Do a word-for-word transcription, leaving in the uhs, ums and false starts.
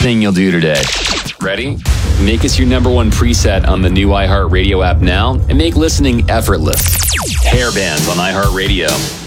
thing you'll do today. Ready? Make us your number one preset on the new iHeartRadio app now and make listening effortless. Hair bands on iHeartRadio.